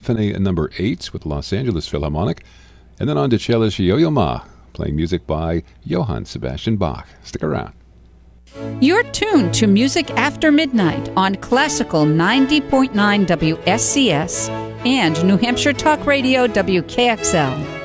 Symphony Number 8 with Los Angeles Philharmonic, and then on to cellist Yo-Yo Ma, playing music by Johann Sebastian Bach. Stick around. You're tuned to Music After Midnight on Classical 90.9 WSCS and New Hampshire Talk Radio WKXL.